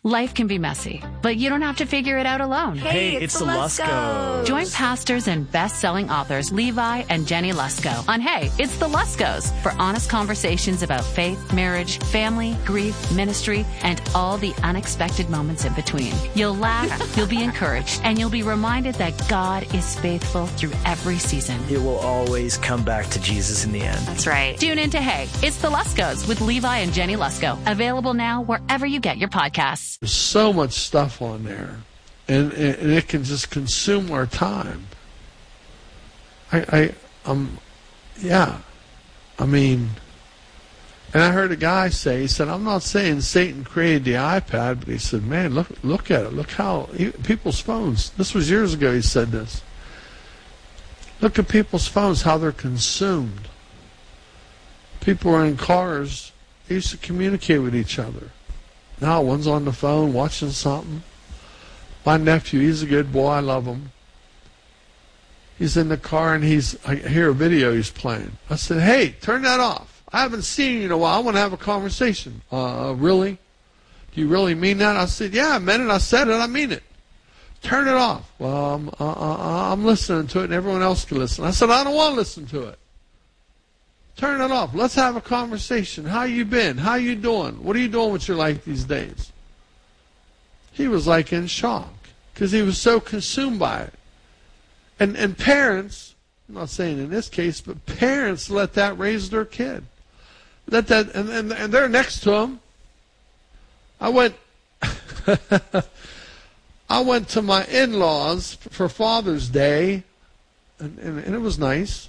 Life can be messy, but you don't have to figure it out alone. Hey, it's the Luskos. Join pastors and best-selling authors Levi and Jenny Lusko on Hey, It's the Luskos for honest conversations about faith, marriage, family, grief, ministry, and all the unexpected moments in between. You'll laugh, you'll be encouraged, and you'll be reminded that God is faithful through every season. It will always come back to Jesus in the end. That's right. Tune in to Hey, It's the Luskos with Levi and Jenny Lusko. Available now wherever you get your podcasts. There's so much stuff on there, and it can just consume our time. And I heard a guy say, he said, I'm not saying Satan created the iPad, but he said, man, look at it. Look how people's phones, this was years ago he said this. Look at people's phones, how they're consumed. People are in cars, they used to communicate with each other. Now one's on the phone watching something. My nephew, he's a good boy, I love him. He's in the car and I hear a video he's playing. I said, hey, turn that off. I haven't seen you in a while. I want to have a conversation. Really? Do you really mean that? I said, yeah, I meant it. I said it. I mean it. Turn it off. Well, I'm listening to it and everyone else can listen. I said, I don't want to listen to it. Turn it off. Let's have a conversation. How you been? How you doing? What are you doing with your life these days? He was like in shock because he was so consumed by it. And parents, I'm not saying in this case, but parents let that raise their kid. Let that, and they're next to him. I went to my in-laws for Father's Day, and it was nice.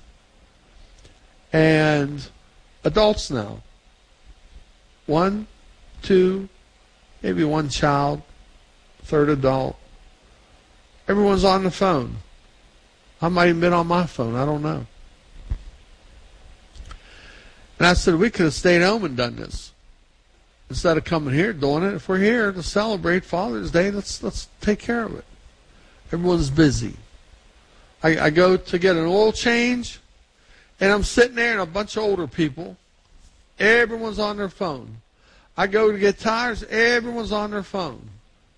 And adults now. 1, 2, maybe one child, third adult. Everyone's on the phone. I might have been on my phone. I don't know. And I said, we could have stayed home and done this. Instead of coming here doing it. If we're here to celebrate Father's Day, let's take care of it. Everyone's busy. I go to get an oil change. And I'm sitting there and a bunch of older people. Everyone's on their phone. I go to get tires. Everyone's on their phone.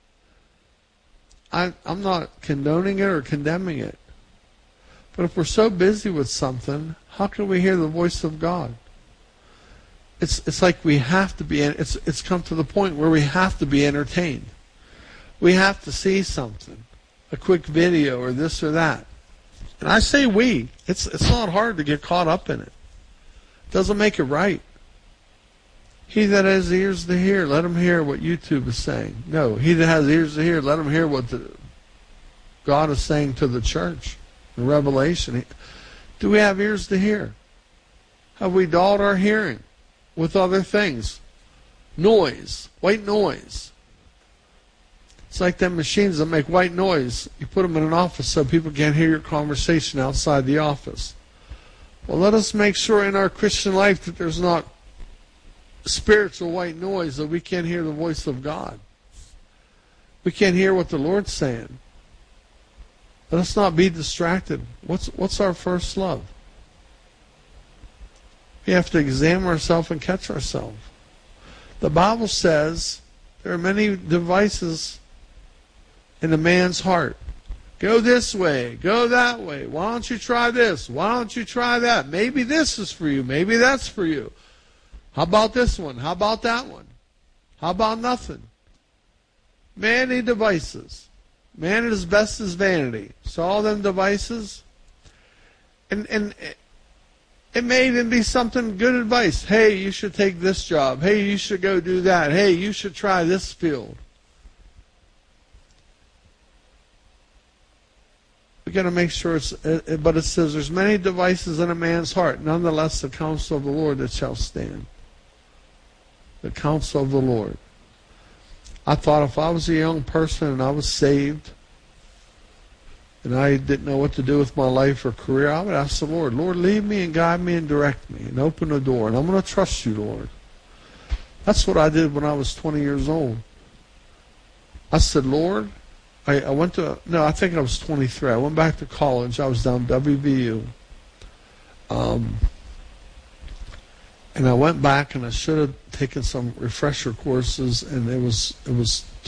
I'm not condoning it or condemning it. But if we're so busy with something, how can we hear the voice of God? It's like we have to be. It's come to the point where we have to be entertained. We have to see something, a quick video or this or that. And I say we. It's not hard to get caught up in it. Doesn't make it right. He that has ears to hear, let him hear what YouTube is saying. No, he that has ears to hear, let him hear what God is saying to the church in Revelation. Do we have ears to hear? Have we dulled our hearing with other things? Noise, white noise. It's like them machines that make white noise. You put them in an office so people can't hear your conversation outside the office. Well, let us make sure in our Christian life that there's not spiritual white noise, that we can't hear the voice of God. We can't hear what the Lord's saying. Let us not be distracted. What's our first love? We have to examine ourselves and catch ourselves. The Bible says there are many devices in a man's heart. Go this way, go that way. Why don't you try this? Why don't you try that? Maybe this is for you. Maybe that's for you. How about this one? How about that one? How about nothing? Many devices. Man at his best is vanity. So all them devices, and it may even be something good advice. Hey, you should take this job. Hey, you should go do that. Hey, you should try this field. We got to make sure but it says there's many devices in a man's heart. Nonetheless, the counsel of the Lord that shall stand. The counsel of the Lord. I thought if I was a young person and I was saved and I didn't know what to do with my life or career, I would ask the Lord, Lord, lead me and guide me and direct me and open the door. And I'm going to trust you, Lord. That's what I did when I was 20 years old. I said, Lord, I think I was 23. I went back to college. I was down WVU. And I went back and I should have taken some refresher courses, and it was